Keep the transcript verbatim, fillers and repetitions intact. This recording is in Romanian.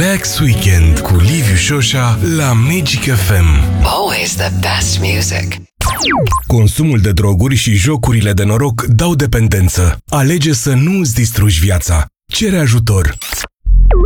Relax Weekend cu Liviu Șoșa la Magic F M. Always the best music. Consumul de droguri și jocurile de noroc dau dependență. Alege să nu îți distrugi viața. Cere ajutor.